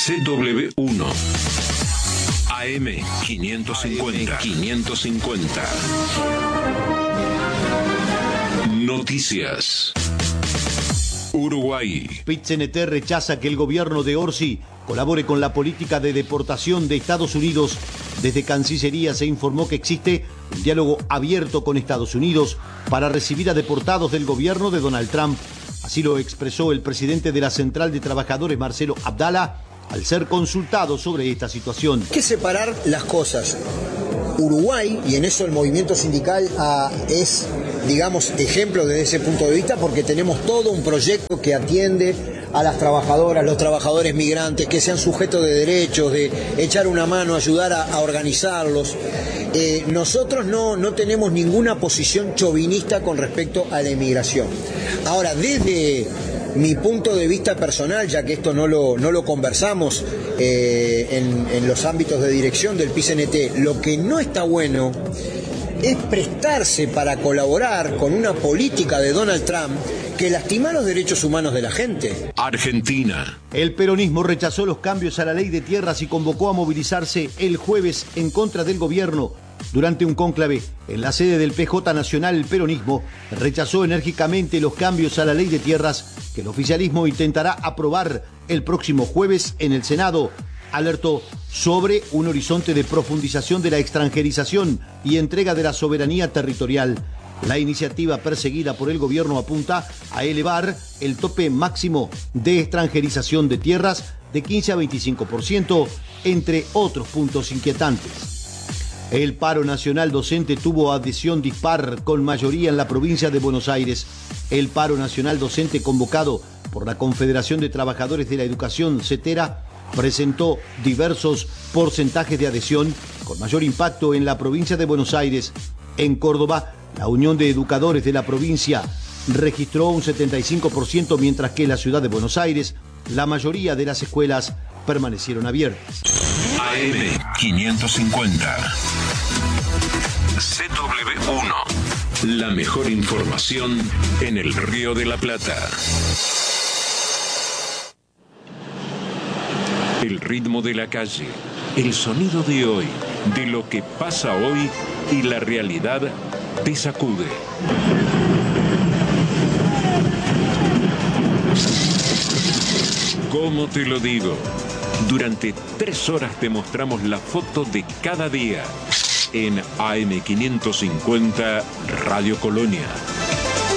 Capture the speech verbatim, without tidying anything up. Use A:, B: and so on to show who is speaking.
A: C W uno. A M quinientos cincuenta. quinientos cincuenta. Noticias. Uruguay.
B: Pit-C N T rechaza que el gobierno de Orsi colabore con la política de deportación de Estados Unidos. Desde Cancillería se informó que existe un diálogo abierto con Estados Unidos para recibir a deportados del gobierno de Donald Trump. Así lo expresó el presidente de la Central de Trabajadores, Marcelo Abdala, al ser consultado sobre esta situación.
C: Hay que separar las cosas. Uruguay, y en eso el movimiento sindical ah, es, digamos, ejemplo desde ese punto de vista, porque tenemos todo un proyecto que atiende a las trabajadoras, los trabajadores migrantes, que sean sujetos de derechos, de echar una mano, ayudar a, a organizarlos. Eh, nosotros no, no tenemos ninguna posición chauvinista con respecto a la inmigración. Ahora, desde mi punto de vista personal, ya que esto no lo, no lo conversamos eh, en, en los ámbitos de dirección del Pit-C N T, lo que no está bueno es prestarse para colaborar con una política de Donald Trump que lastima los derechos humanos de la gente.
A: Argentina.
B: El peronismo rechazó los cambios a la ley de tierras y convocó a movilizarse el jueves en contra del gobierno. Durante un cónclave en la sede del P J Nacional, el peronismo rechazó enérgicamente los cambios a la ley de tierras que el oficialismo intentará aprobar el próximo jueves en el Senado. Alertó sobre un horizonte de profundización de la extranjerización y entrega de la soberanía territorial. La iniciativa perseguida por el gobierno apunta a elevar el tope máximo de extranjerización de tierras de quince a veinticinco por ciento, entre otros puntos inquietantes. El paro nacional docente tuvo adhesión dispar con mayoría en la provincia de Buenos Aires. El paro nacional docente convocado por la Confederación de Trabajadores de la Educación, CETERA, presentó diversos porcentajes de adhesión con mayor impacto en la provincia de Buenos Aires. En Córdoba, la Unión de Educadores de la provincia registró un setenta y cinco por ciento, mientras que en la ciudad de Buenos Aires, la mayoría de las escuelas permanecieron abiertas.
A: A M quinientos cincuenta. C W uno. La mejor información en el Río de la Plata. El ritmo de la calle, el sonido de hoy, de lo que pasa hoy y la realidad te sacude. ¿Cómo te lo digo? Durante tres horas te mostramos la foto de cada día en A M quinientos cincuenta Radio Colonia.